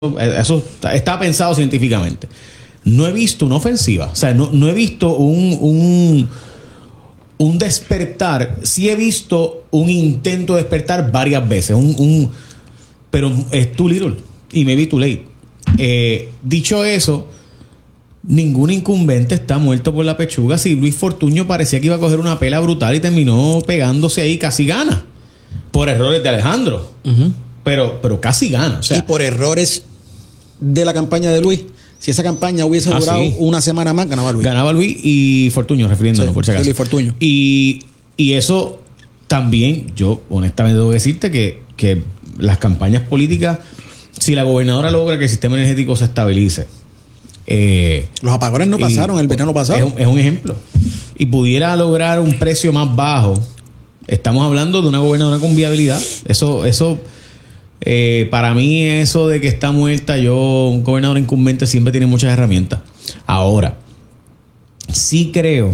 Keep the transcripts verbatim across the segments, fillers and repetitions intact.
eso está pensado científicamente. No he visto una ofensiva, o sea, no, no he visto un, un, un despertar. Sí he visto un intento de despertar varias veces, un, un, pero es too little y maybe too late. Eh, dicho eso, ningún incumbente está muerto por la pechuga. Si Luis Fortuño parecía que iba a coger una pela brutal y terminó pegándose ahí, casi gana por errores de Alejandro. Uh-huh. Pero, pero casi gana. O sea, y por errores de la campaña de Luis. Si esa campaña hubiese durado ah, sí. una semana más, ganaba Luis. Ganaba Luis y Fortuño, refiriéndonos, sí, por si acaso. Luis Fortuño. Y, y eso también, yo honestamente debo decirte que, que las campañas políticas, si la gobernadora logra que el sistema energético se estabilice. Eh, Los apagones no pasaron el verano pasado. Es un, es un ejemplo. Y pudiera lograr un precio más bajo. Estamos hablando de una gobernadora con viabilidad. Eso, eso... Eh, para mí eso de que está muerta, yo, un gobernador incumbente siempre tiene muchas herramientas. Ahora, sí creo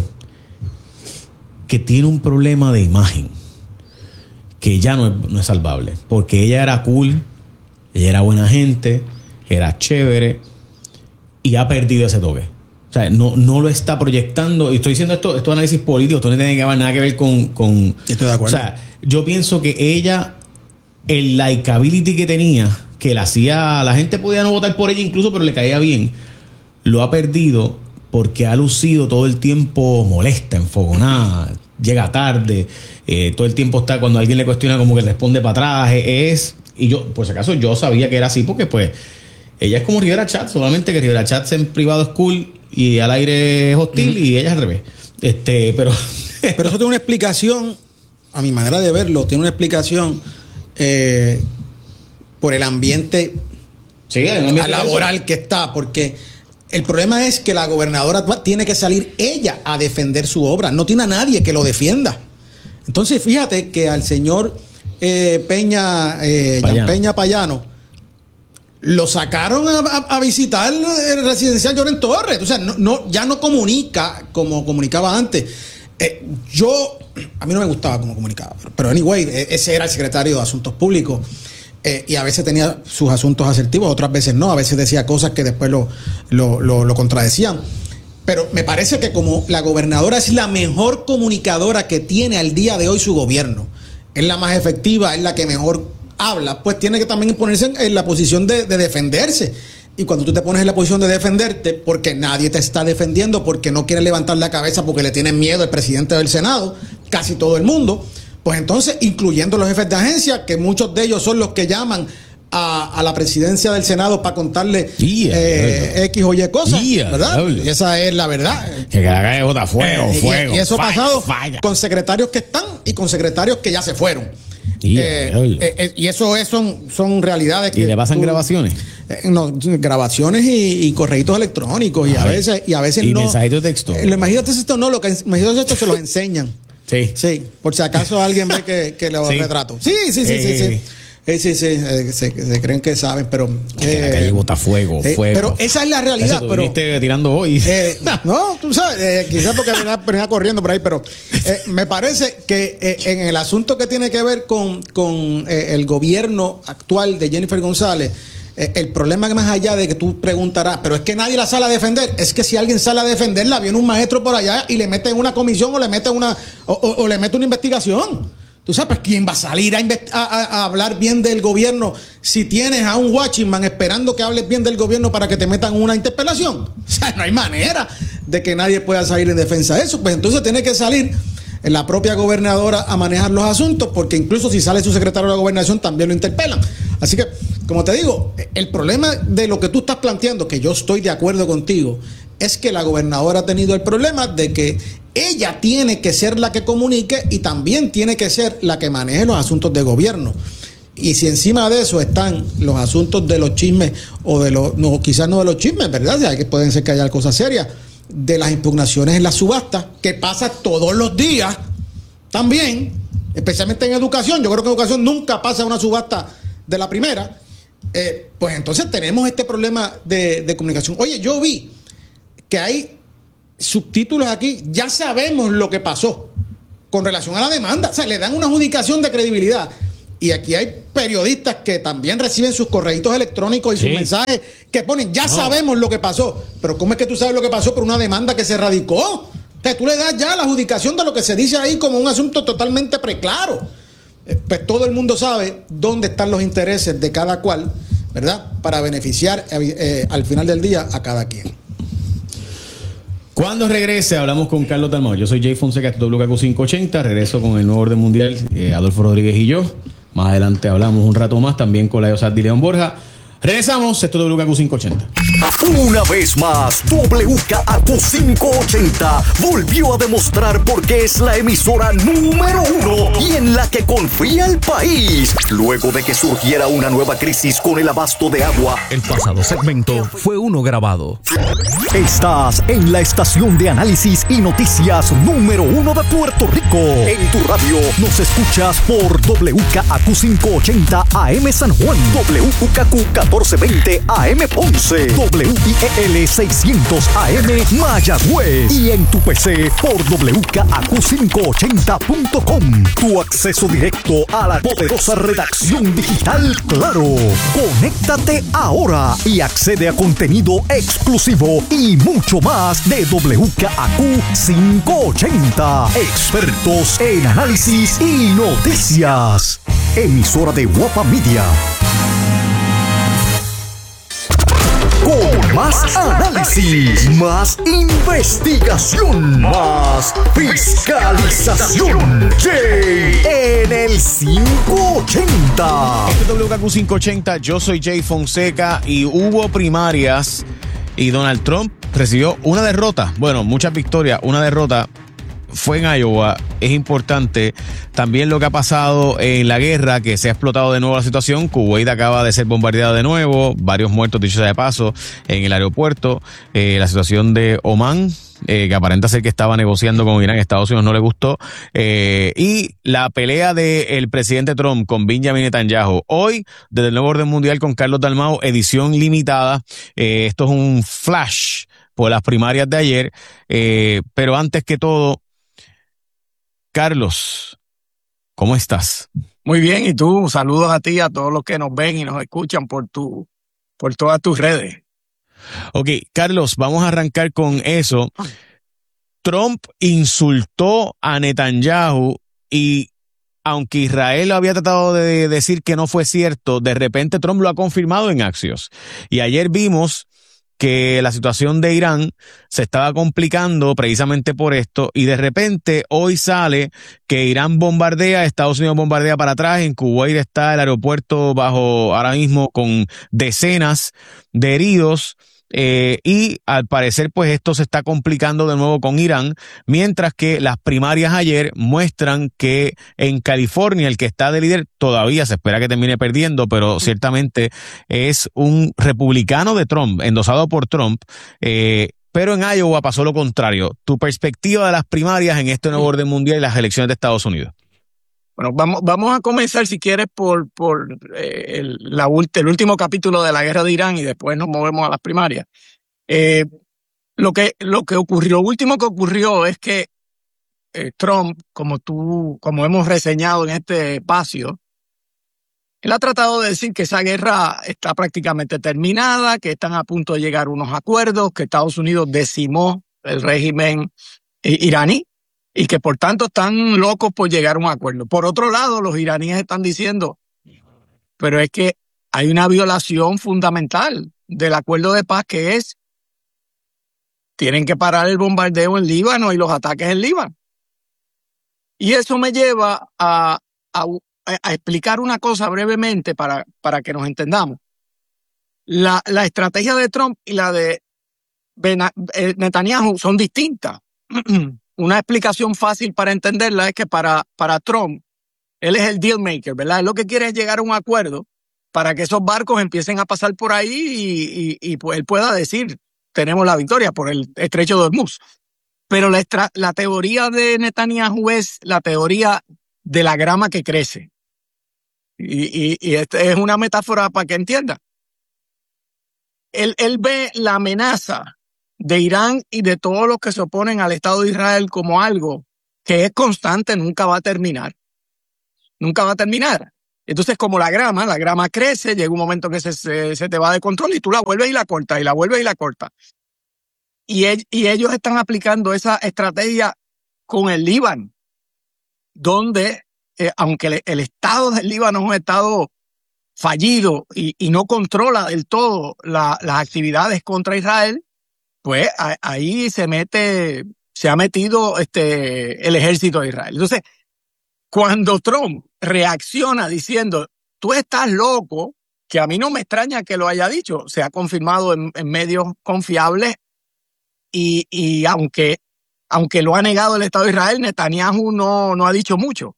que tiene un problema de imagen que ya no es, no es salvable, porque ella era cool, ella era buena gente, era chévere y ha perdido ese toque. O sea, no, no lo está proyectando. Y estoy diciendo esto, esto es análisis político, esto no tiene que ver, nada que ver con, con estoy de acuerdo. O sea, yo pienso que ella, el likability que tenía, que la hacía, la gente podía no votar por ella incluso, pero le caía bien, lo ha perdido porque ha lucido todo el tiempo molesta, enfogonada, llega tarde, eh, todo el tiempo está, cuando alguien le cuestiona como que responde para atrás, es, y yo, por si acaso yo sabía que era así porque pues ella es como Rivera Chat, solamente que Rivera Chat en privado es cool y al aire es hostil, mm. y ella es al revés. Este, pero pero eso tiene una explicación, a mi manera de verlo, tiene una explicación Eh, por el ambiente, sí, el ambiente laboral que está, porque el problema es que la gobernadora tiene que salir ella a defender su obra, no tiene a nadie que lo defienda. Entonces fíjate que al señor eh, Peña eh, Payano. Peña Payano lo sacaron a, a, a visitar el residencial Lloren Torres, o sea, no, no, ya no comunica como comunicaba antes. Eh, yo, a mí no me gustaba cómo comunicaba, pero anyway, ese era el secretario de Asuntos Públicos, eh, y a veces tenía sus asuntos asertivos, otras veces no, a veces decía cosas que después lo, lo, lo, lo contradecían. Pero me parece que como la gobernadora es la mejor comunicadora que tiene al día de hoy su gobierno, es la más efectiva, es la que mejor habla, pues tiene que también ponerse en, en la posición de, de defenderse. Y cuando tú te pones en la posición de defenderte, porque nadie te está defendiendo, porque no quieren levantar la cabeza, porque le tienen miedo al presidente del Senado, casi todo el mundo, pues entonces, incluyendo los jefes de agencia, que muchos de ellos son los que llaman a, a la presidencia del Senado para contarle yeah, eh, X o Y cosas, yeah, ¿verdad? Y esa es la verdad. Que la calle bota fuego, eh, fuego. Y, y eso falla, ha pasado falla. con secretarios que están y con secretarios que ya se fueron. Yeah, eh, eh, eh, y eso es, son, son realidades que... ¿Y le pasan tú, grabaciones? Eh, no, grabaciones y, y correitos electrónicos. Y a, a veces, y a veces y no... Y mensajitos de texto. Eh, imagínate esto, no, lo que mensajitos de texto se los enseñan. Sí. Sí, por si acaso alguien ve que, que los sí. retrato. Sí, sí, sí, eh. sí, sí. Eh, sí, sí, eh, se, se creen que saben, pero... Eh, la calle bota fuego, eh, fuego. Pero esa es la realidad. Eso, pero viniste tirando hoy. Eh, no, tú sabes, eh, quizás porque venía, venía corriendo por ahí, pero eh, me parece que eh, en el asunto que tiene que ver con, con eh, el gobierno actual de Jennifer González, eh, el problema que más allá de que tú preguntarás, pero es que nadie la sale a defender, es que si alguien sale a defenderla, viene un maestro por allá y le mete una comisión o le mete una, o, o, o le mete una investigación. Tú sabes, ¿quién va a salir a, a, a hablar bien del gobierno si tienes a un watchman esperando que hables bien del gobierno para que te metan una interpelación? O sea, no hay manera de que nadie pueda salir en defensa de eso. Pues entonces tiene que salir la propia gobernadora a manejar los asuntos, porque incluso si sale su secretario de la gobernación también lo interpelan. Así que, como te digo, el problema de lo que tú estás planteando, que yo estoy de acuerdo contigo, es que la gobernadora ha tenido el problema de que ella tiene que ser la que comunique y también tiene que ser la que maneje los asuntos de gobierno. Y si encima de eso están los asuntos de los chismes, o de los, no, quizás no de los chismes, ¿verdad? O sea, que pueden ser que haya cosas serias, de las impugnaciones en la subasta, que pasa todos los días también, especialmente en educación. Yo creo que en educación nunca pasa una subasta de la primera. Eh, pues entonces tenemos este problema de, de comunicación. Oye, yo vi que hay subtítulos aquí, ya sabemos lo que pasó con relación a la demanda, o sea, le dan una adjudicación de credibilidad Y aquí hay periodistas que también reciben sus correitos electrónicos y sus sí. mensajes que ponen, ya no. sabemos lo que pasó. Pero ¿cómo es que tú sabes lo que pasó por una demanda que se radicó? O sea, tú le das ya la adjudicación de lo que se dice ahí como un asunto totalmente preclaro. Eh, pues todo el mundo sabe dónde están los intereses de cada cual, ¿verdad? Para beneficiar eh, eh, al final del día a cada quien. Cuando regrese, hablamos con Carlos Dalmau. Yo soy Jay Fonseca, W K Q quinientos ochenta. Regreso con el nuevo orden mundial, eh, Adolfo Rodríguez y yo. Más adelante hablamos un rato más también con Laio Sardi y León Borja. Regresamos, esto es W K Q quinientos ochenta. Una vez más, W K Q quinientos ochenta volvió a demostrar por qué es la emisora número uno y en la que confía el país. Luego de que surgiera una nueva crisis con el abasto de agua. El pasado segmento fue uno grabado. Estás en la estación de análisis y noticias número uno de Puerto Rico. En tu radio nos escuchas por W K Q quinientos ochenta A M San Juan, W K Q catorce veinte A M Ponce, W I E L seiscientos A M Mayagüez y en tu P C por W K Q quinientos ochenta punto com. Tu acceso directo a la poderosa redacción digital Claro. Conéctate ahora y accede a contenido exclusivo y mucho más de W K Q quinientos ochenta. Expertos en análisis y noticias. Emisora de Guapa Media. Con más análisis, más investigación, más fiscalización. Jay en el quinientos ochenta. Este es W K Q quinientos ochenta, yo soy Jay Fonseca y hubo primarias y Donald Trump recibió una derrota. Bueno, muchas victorias, una derrota. Fue en Iowa, es importante también lo que ha pasado en la guerra, que se ha explotado de nuevo la situación. Kuwait acaba de ser bombardeado de nuevo, varios muertos, dicho sea de paso, en el aeropuerto. Eh, la situación de Oman, eh, que aparenta ser que estaba negociando con Irán, Estados Unidos no le gustó. Eh, y la pelea del presidente Trump con Benjamin Netanyahu. Hoy, desde el Nuevo Orden Mundial con Carlos Dalmau, edición limitada. Eh, esto es un flash por las primarias de ayer. Eh, pero antes que todo, Carlos, ¿cómo estás? Muy bien, y tú, saludos a ti y a todos los que nos ven y nos escuchan por tu, por todas tus redes. Ok, Carlos, vamos a arrancar con eso. Trump insultó a Netanyahu y aunque Israel había tratado de decir que no fue cierto, de repente Trump lo ha confirmado en Axios. Y ayer vimos que la situación de Irán se estaba complicando precisamente por esto y de repente hoy sale que Irán bombardea, Estados Unidos bombardea para atrás, en Kuwait está el aeropuerto bajo ahora mismo con decenas de heridos. Eh, y al parecer pues esto se está complicando de nuevo con Irán, mientras que las primarias ayer muestran que en California el que está de líder todavía se espera que termine perdiendo, pero ciertamente es un republicano de Trump, endosado por Trump, eh, pero en Iowa pasó lo contrario. Tu perspectiva de las primarias en este nuevo orden mundial y las elecciones de Estados Unidos. Bueno, vamos, vamos a comenzar, si quieres, por, por eh, el, la, el último capítulo de la guerra de Irán y después nos movemos a las primarias. Eh, lo que, lo que ocurrió, lo último que ocurrió es que eh, Trump, como tú, como hemos reseñado en este espacio, él ha tratado de decir que esa guerra está prácticamente terminada, que están a punto de llegar unos acuerdos, que Estados Unidos decimó el régimen eh, iraní, y que por tanto están locos por llegar a un acuerdo. Por otro lado, los iraníes están diciendo, pero es que hay una violación fundamental del acuerdo de paz, que es, tienen que parar el bombardeo en Líbano y los ataques en Líbano. Y eso me lleva a, a, a explicar una cosa brevemente para, para que nos entendamos. La, la estrategia de Trump y la de Netanyahu son distintas. Una explicación fácil para entenderla es que para, para Trump, él es el deal maker, ¿verdad? Él lo que quiere es llegar a un acuerdo para que esos barcos empiecen a pasar por ahí y, y, y pues él pueda decir, tenemos la victoria por el estrecho de Hormuz. Pero la, extra, la teoría de Netanyahu es la teoría de la grama que crece. Y, y, y esta es una metáfora para que entienda. Él, él ve la amenaza de Irán y de todos los que se oponen al Estado de Israel como algo que es constante, nunca va a terminar. Nunca va a terminar. Entonces, como la grama, la grama crece, llega un momento que se, se, se te va de control y tú la vuelves y la cortas, y la vuelves y la cortas. Y, el, y ellos están aplicando esa estrategia con el Líbano, donde, eh, aunque el, el Estado del Líbano es un Estado fallido y, y no controla del todo la, las actividades contra Israel, pues a, ahí se mete, se ha metido este, el ejército de Israel. Entonces, cuando Trump reacciona diciendo, tú estás loco, que a mí no me extraña que lo haya dicho, se ha confirmado en, en medios confiables y, y aunque, aunque lo ha negado el Estado de Israel, Netanyahu no, no ha dicho mucho.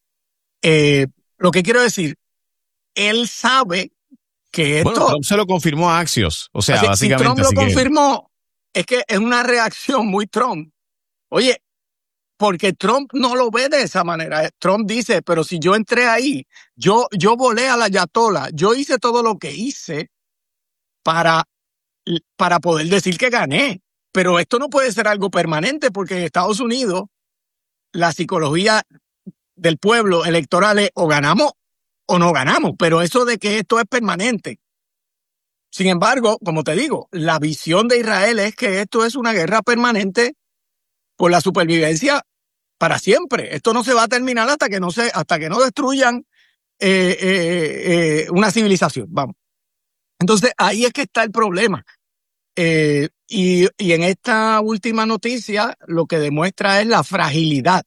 Eh, lo que quiero decir, él sabe que esto... Bueno, Trump se lo confirmó a Axios, o sea, o sea básicamente... Si Trump lo que... confirmó, es que es una reacción muy Trump. Oye, porque Trump no lo ve de esa manera. Trump dice, pero si yo entré ahí, yo, yo volé a la Ayatollah, yo hice todo lo que hice para, para poder decir que gané. Pero esto no puede ser algo permanente porque en Estados Unidos la psicología del pueblo electoral es o ganamos o no ganamos, pero eso de que esto es permanente. Sin embargo, como te digo, la visión de Israel es que esto es una guerra permanente por la supervivencia para siempre. Esto no se va a terminar hasta que no se, hasta que no destruyan eh, eh, eh, una civilización. Vamos. Entonces ahí es que está el problema. Eh, y, y en esta última noticia lo que demuestra es la fragilidad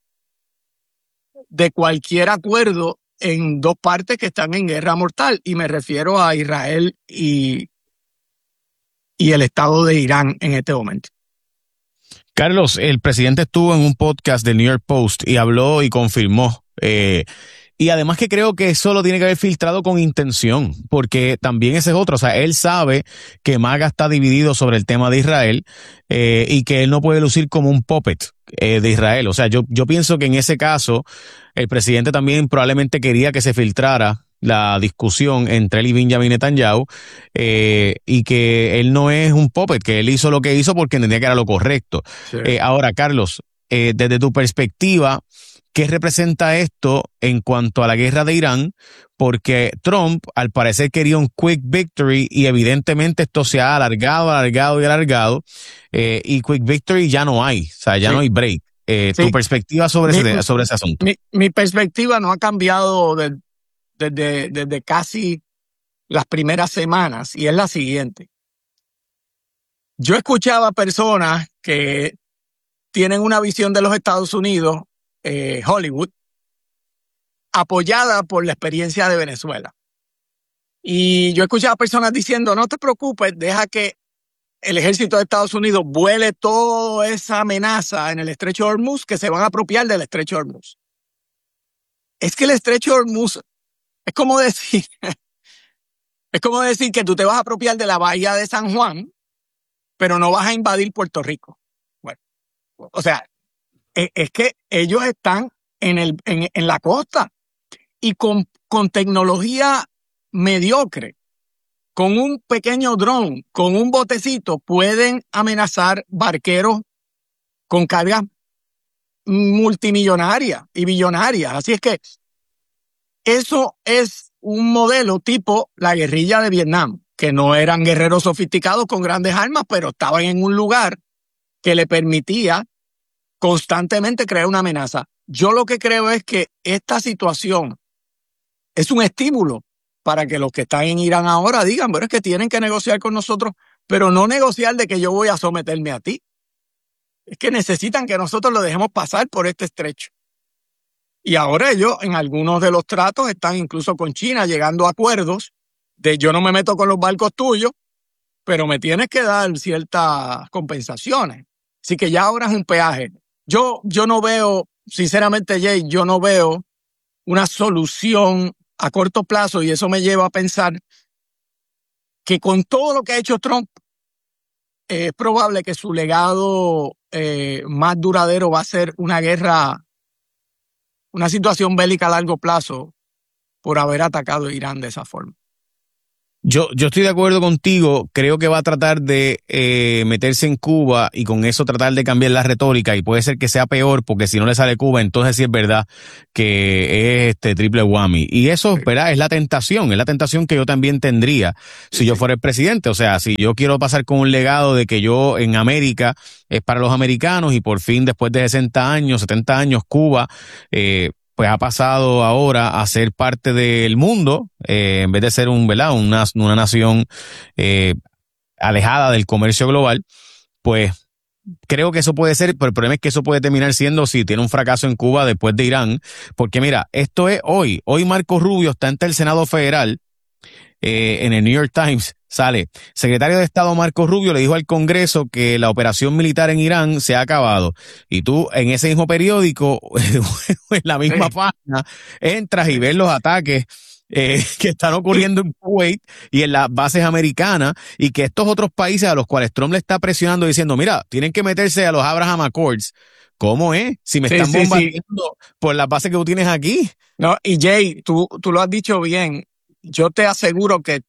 de cualquier acuerdo en dos partes que están en guerra mortal. Y me refiero a Israel y, y el Estado de Irán en este momento. Carlos, el presidente estuvo en un podcast del New York Post y habló y confirmó. Eh, y además que creo que eso lo tiene que haber filtrado con intención, porque también ese es otro. O sea, él sabe que MAGA está dividido sobre el tema de Israel eh, y que él no puede lucir como un puppet eh, de Israel. O sea, yo, yo pienso que en ese caso el presidente también probablemente quería que se filtrara la discusión entre él y Benjamin Netanyahu eh, y que él no es un puppet, que él hizo lo que hizo porque entendía que era lo correcto. Sí. Eh, ahora, Carlos, eh, desde tu perspectiva, ¿qué representa esto en cuanto a la guerra de Irán? Porque Trump, al parecer, quería un quick victory y evidentemente esto se ha alargado, alargado y alargado eh, y quick victory ya no hay, o sea, ya sí. no hay break. Eh, sí. ¿Tu perspectiva sobre, mi, ese, sobre ese asunto? Mi, mi perspectiva no ha cambiado de, desde, desde casi las primeras semanas y es la siguiente. Yo escuchaba personas que tienen una visión de los Estados Unidos, eh, Hollywood, apoyada por la experiencia de Venezuela. Y yo escuchaba personas diciendo, no te preocupes, deja que el ejército de Estados Unidos vuele toda esa amenaza en el estrecho de Hormuz, que se van a apropiar del estrecho de Hormuz. Es que el estrecho de Hormuz es como decir, es como decir que tú te vas a apropiar de la bahía de San Juan, pero no vas a invadir Puerto Rico. Bueno, o sea, es, es que ellos están en, el, en, en la costa y con, con tecnología mediocre, con un pequeño dron, con un botecito, pueden amenazar barqueros con cargas multimillonarias y billonarias. Así es que eso es un modelo tipo la guerrilla de Vietnam, que no eran guerreros sofisticados con grandes armas, pero estaban en un lugar que le permitía constantemente crear una amenaza. Yo lo que creo es que esta situación es un estímulo para que los que están en Irán ahora digan, pero es que tienen que negociar con nosotros, pero no negociar de que yo voy a someterme a ti. Es que necesitan que nosotros lo dejemos pasar por este estrecho. Y ahora ellos en algunos de los tratos están incluso con China llegando a acuerdos de yo no me meto con los barcos tuyos, pero me tienes que dar ciertas compensaciones. Así que ya ahora es un peaje. Yo, yo no veo, sinceramente, Jay, yo no veo una solución a corto plazo y eso me lleva a pensar que con todo lo que ha hecho Trump, eh, es probable que su legado eh, más duradero va a ser una guerra, una situación bélica a largo plazo por haber atacado a Irán de esa forma. Yo, yo estoy de acuerdo contigo, creo que va a tratar de eh, meterse en Cuba y con eso tratar de cambiar la retórica y puede ser que sea peor porque si no le sale Cuba, entonces sí es verdad que es este triple whammy. Y eso, ¿verdad? Es la tentación, es la tentación que yo también tendría si yo fuera el presidente. O sea, si yo quiero pasar con un legado de que yo en América es para los americanos y por fin después de sesenta años, setenta años, Cuba, eh, pues ha pasado ahora a ser parte del mundo, eh, en vez de ser un, ¿verdad? Una, una nación eh, alejada del comercio global, pues creo que eso puede ser, pero el problema es que eso puede terminar siendo si tiene un fracaso en Cuba después de Irán, porque mira, esto es hoy, hoy Marco Rubio está ante el Senado Federal, eh, en el New York Times sale, secretario de Estado Marco Rubio le dijo al Congreso que la operación militar en Irán se ha acabado. Y tú en ese mismo periódico, en la misma sí. página, entras y ves los ataques eh, que están ocurriendo en Kuwait y en las bases americanas y que estos otros países a los cuales Trump le está presionando diciendo, mira, tienen que meterse a los Abraham Accords. ¿Cómo es? Si me sí, están sí, bombardeando sí. por las bases que tú tienes aquí. No, y Jay, tú, tú lo has dicho bien. Yo te aseguro que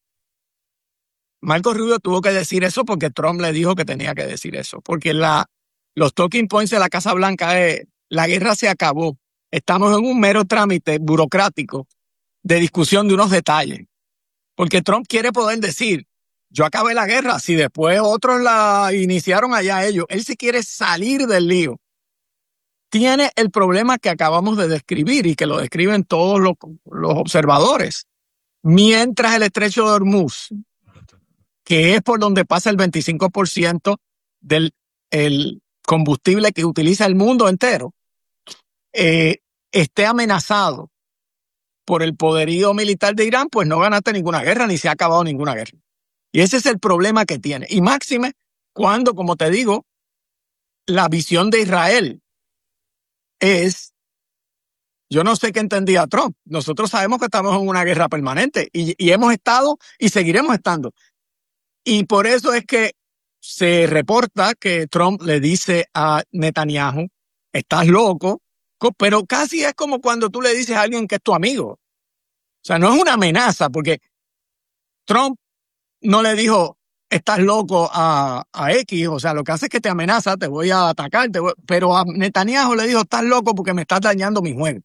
Marco Rubio tuvo que decir eso porque Trump le dijo que tenía que decir eso. Porque la, los talking points de la Casa Blanca es, la guerra se acabó. Estamos en un mero trámite burocrático de discusión de unos detalles. Porque Trump quiere poder decir, yo acabé la guerra, si después otros la iniciaron allá ellos. Él sí quiere salir del lío. Tiene el problema que acabamos de describir y que lo describen todos los, los observadores. Mientras el estrecho de Hormuz, que es por donde pasa el veinticinco por ciento del el combustible que utiliza el mundo entero, eh, esté amenazado por el poderío militar de Irán, pues no ganaste ninguna guerra ni se ha acabado ninguna guerra. Y ese es el problema que tiene. Y máxime cuando, como te digo, la visión de Israel es, yo no sé qué entendía Trump. Nosotros sabemos que estamos en una guerra permanente y, y hemos estado y seguiremos estando. Y por eso es que se reporta que Trump le dice a Netanyahu, estás loco, pero casi es como cuando tú le dices a alguien que es tu amigo. O sea, no es una amenaza, porque Trump no le dijo, estás loco a, a X, o sea, lo que hace es que te amenaza, te voy a atacar, te voy... pero a Netanyahu le dijo, estás loco porque me estás dañando mi juego.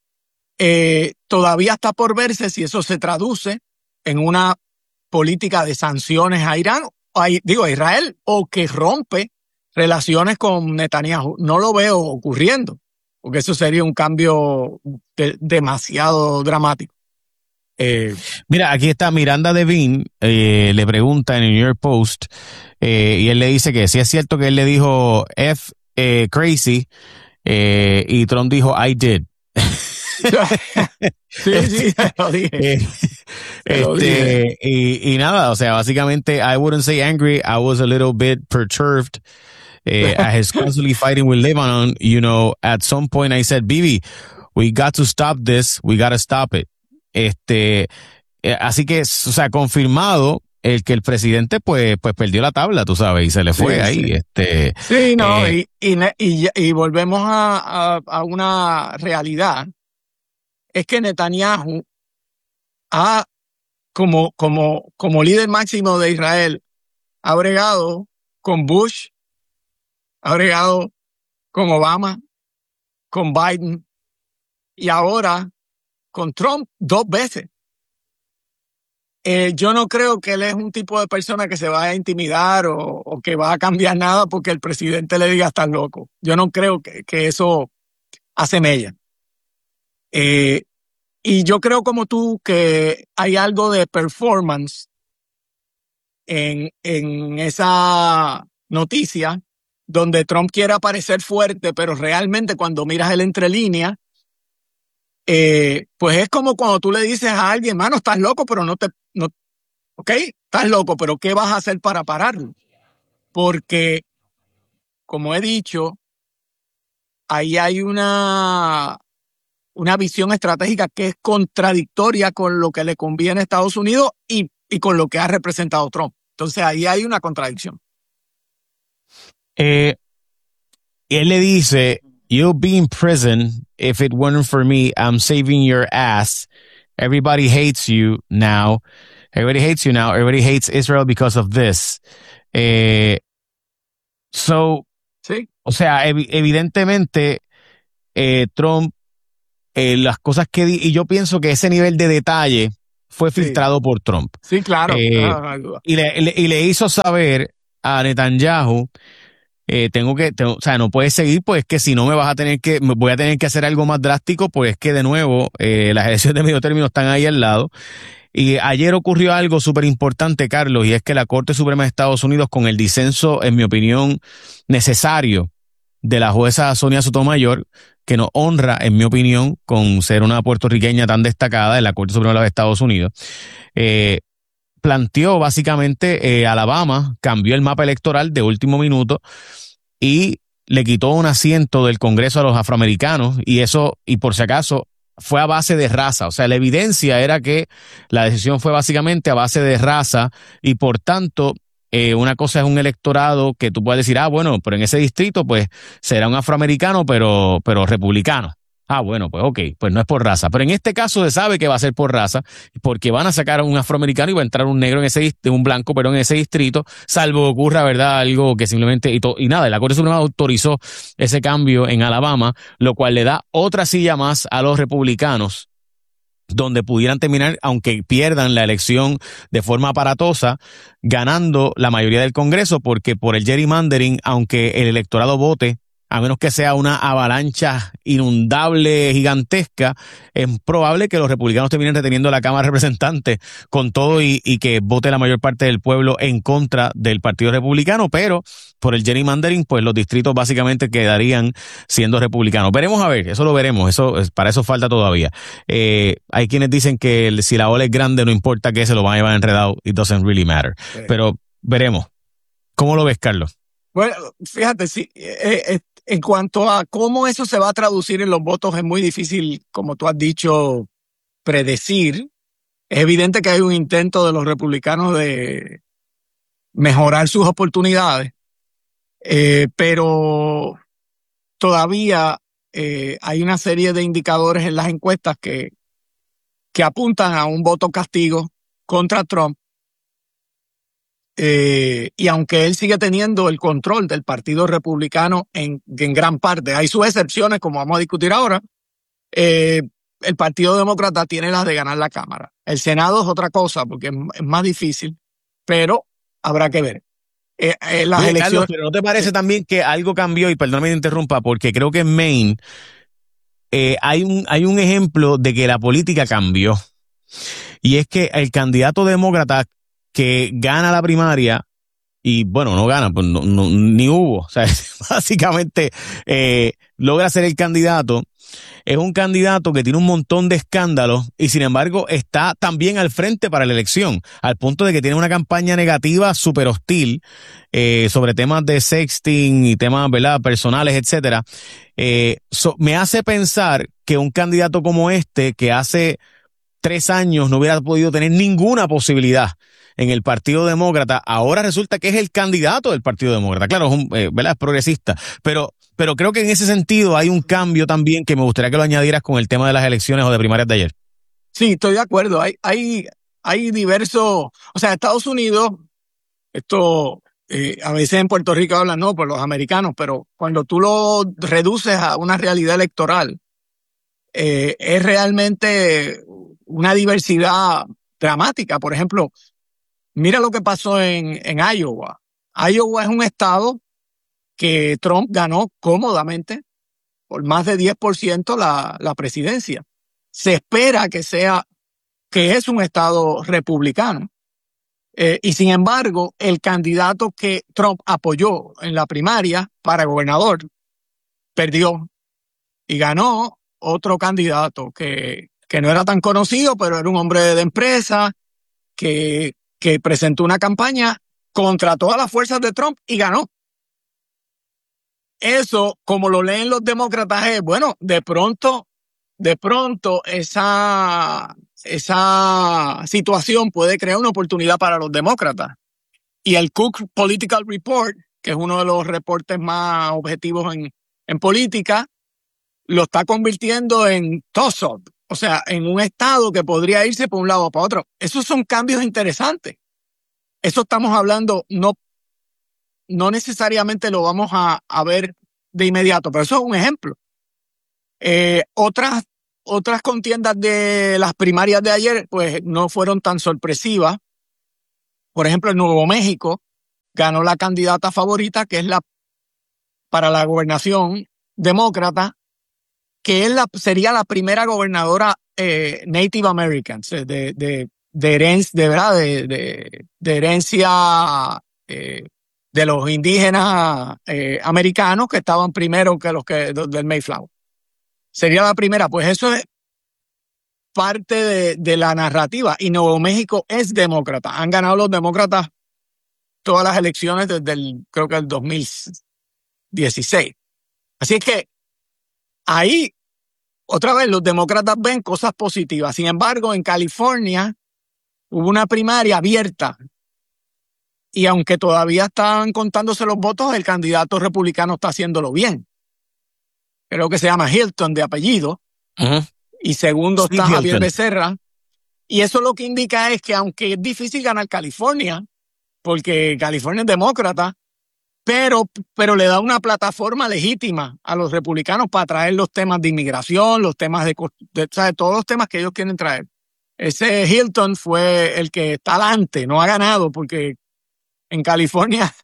Eh, todavía está por verse si eso se traduce en una política de sanciones a Irán, a, digo a Israel, o que rompe relaciones con Netanyahu. No lo veo ocurriendo, porque eso sería un cambio de, demasiado dramático. Eh, Mira, aquí está Miranda Devine, eh, le pregunta en el New York Post, eh, y él le dice que sí es cierto que él le dijo F eh, crazy, eh, y Trump dijo I did. sí, sí, te lo dije. Eh, te lo este, dije. Y, y nada, o sea, básicamente, I wouldn't say angry, I was a little bit perturbed. Uh, at his constantly fighting with Lebanon, you know, at some point I said, Bibi, we got to stop this, we got to stop it. Este, eh, así que, o sea, confirmado el que el presidente pues, pues perdió la tabla, tú sabes, y se le fue sí, ahí. Sí. Este, sí, no, eh, y, y, y, y volvemos a, a, a una realidad. Es que Netanyahu ha, como, como, como líder máximo de Israel, ha bregado con Bush, ha bregado con Obama, con Biden y ahora con Trump dos veces. Eh, yo no creo que él es un tipo de persona que se va a intimidar o, o que va a cambiar nada porque el presidente le diga estás loco. Yo no creo que, que eso hace mella. Eh, y yo creo como tú que hay algo de performance en, en esa noticia donde Trump quiere aparecer fuerte, pero realmente cuando miras el entre líneas, eh, pues es como cuando tú le dices a alguien, mano, estás loco, pero no te, no, ok, estás loco, pero ¿qué vas a hacer para pararlo? Porque, como he dicho, ahí hay una, una visión estratégica que es contradictoria con lo que le conviene a Estados Unidos y, y con lo que ha representado Trump. Entonces ahí hay una contradicción. Eh, él le dice, you'll be in prison if it weren't for me. I'm saving your ass. Everybody hates you now. Everybody hates you now. Everybody hates Israel because of this. Eh, so, sí. O sea, ev- evidentemente, eh, Trump, eh, las cosas que di, y yo pienso que ese nivel de detalle fue Sí. filtrado por Trump. Sí, claro. Eh, No, no hay duda. y, le, le- y le hizo saber a Netanyahu, eh, tengo que, tengo- o sea, no puedes seguir, pues que si no me vas a tener que, me voy a tener que hacer algo más drástico, pues que de nuevo, eh, las elecciones de medio término están ahí al lado. Y ayer ocurrió algo súper importante, Carlos, y es que la Corte Suprema de Estados Unidos, con el disenso, en mi opinión, necesario de la jueza Sonia Sotomayor, que nos honra, en mi opinión, con ser una puertorriqueña tan destacada en la Corte Suprema de Estados Unidos, eh, planteó básicamente eh, Alabama, cambió el mapa electoral de último minuto y le quitó un asiento del Congreso a los afroamericanos, y eso, y por si acaso, fue a base de raza. O sea, la evidencia era que la decisión fue básicamente a base de raza, y por tanto, eh, una cosa es un electorado que tú puedes decir, ah, bueno, pero en ese distrito pues será un afroamericano, pero, pero republicano. Ah, bueno, pues ok, pues no es por raza. Pero en este caso se sabe que va a ser por raza, porque van a sacar a un afroamericano y va a entrar un negro en ese dist- un blanco, pero en ese distrito, salvo ocurra, ¿verdad? Algo que simplemente, y, to- y nada, la Corte Suprema autorizó ese cambio en Alabama, lo cual le da otra silla más a los republicanos, donde pudieran terminar, aunque pierdan la elección de forma aparatosa, ganando la mayoría del Congreso, porque por el gerrymandering, aunque el electorado vote, a menos que sea una avalancha inundable gigantesca, es probable que los republicanos terminen reteniendo la Cámara de Representantes con todo y, y que vote la mayor parte del pueblo en contra del Partido Republicano, pero por el gerrymandering, pues los distritos básicamente quedarían siendo republicanos. Veremos a ver, eso lo veremos, eso para eso falta todavía. Eh, hay quienes dicen que el, si la ola es grande, no importa que se lo van a llevar enredado, it doesn't really matter. Sí. Pero veremos. ¿Cómo lo ves, Carlos? Bueno, fíjate, sí, eh, eh, en cuanto a cómo eso se va a traducir en los votos, es muy difícil, como tú has dicho, predecir. Es evidente que hay un intento de los republicanos de mejorar sus oportunidades, eh, pero todavía eh, hay una serie de indicadores en las encuestas que, que apuntan a un voto castigo contra Trump. Eh, y aunque él sigue teniendo el control del Partido Republicano en, en gran parte, hay sus excepciones, como vamos a discutir ahora, eh, el Partido Demócrata tiene las de ganar la Cámara. El Senado es otra cosa, porque es, es más difícil, pero habrá que ver. Eh, eh, las Oye, elecciones... Carlos, pero ¿no te parece Sí. también que algo cambió? Y perdóname que te interrumpa, porque creo que en Maine eh, hay, un, hay un ejemplo de que la política cambió. Y es que el candidato demócrata que gana la primaria, y bueno, no gana, pues no, no, ni hubo, o sea, básicamente eh, logra ser el candidato, es un candidato que tiene un montón de escándalos y sin embargo está también al frente para la elección, al punto de que tiene una campaña negativa súper hostil eh, sobre temas de sexting y temas, ¿verdad?, personales, etcétera. Eh, so, me hace pensar que un candidato como este, que hace tres años no hubiera podido tener ninguna posibilidad en el Partido Demócrata, ahora resulta que es el candidato del Partido Demócrata. Claro, es, un, eh, ¿verdad?, es progresista, pero, pero creo que en ese sentido hay un cambio también que me gustaría que lo añadieras con el tema de las elecciones o de primarias de ayer. Sí, estoy de acuerdo. Hay, hay, hay diversos, o sea, Estados Unidos, esto eh, a veces en Puerto Rico hablan, no, por los americanos, pero cuando tú lo reduces a una realidad electoral, eh, es realmente una diversidad dramática. Por ejemplo, mira lo que pasó en, en Iowa. Iowa es un estado que Trump ganó cómodamente por más de diez por ciento la, la presidencia. Se espera que sea, que es un estado republicano. Eh, y sin embargo, el candidato que Trump apoyó en la primaria para gobernador perdió y ganó otro candidato que, que no era tan conocido, pero era un hombre de empresa que, que presentó una campaña contra todas las fuerzas de Trump y ganó. Eso, como lo leen los demócratas, es, bueno, de pronto, de pronto esa, esa situación puede crear una oportunidad para los demócratas. Y el Cook Political Report, que es uno de los reportes más objetivos en, en política, lo está convirtiendo en toss-up. O sea, en un estado que podría irse por un lado o para otro. Esos son cambios interesantes. Eso estamos hablando, no, no necesariamente lo vamos a, a ver de inmediato, pero eso es un ejemplo. Eh, otras, otras contiendas de las primarias de ayer, pues no fueron tan sorpresivas. Por ejemplo, en Nuevo México ganó la candidata favorita, que es la para la gobernación demócrata, que es la, sería la primera gobernadora eh, Native Americans, de, de, de herencia, de verdad, de, de, de herencia eh, de los indígenas eh, americanos que estaban primero que los que del Mayflower. Sería la primera, pues eso es parte de, de la narrativa. Y Nuevo México es demócrata. Han ganado los demócratas todas las elecciones desde el, creo que el dos mil dieciséis. Así es que ahí, otra vez, los demócratas ven cosas positivas. Sin embargo, en California hubo una primaria abierta. Y aunque todavía están contándose los votos, el candidato republicano está haciéndolo bien. Creo que se llama Hilton de apellido. Uh-huh. Y segundo Steve está Hilton. Javier Becerra. Y eso lo que indica es que aunque es difícil ganar California, porque California es demócrata, pero, pero le da una plataforma legítima a los republicanos para traer los temas de inmigración, los temas de, de ¿sabes? Todos los temas que ellos quieren traer. Ese Hilton fue el que está adelante, no ha ganado, porque en California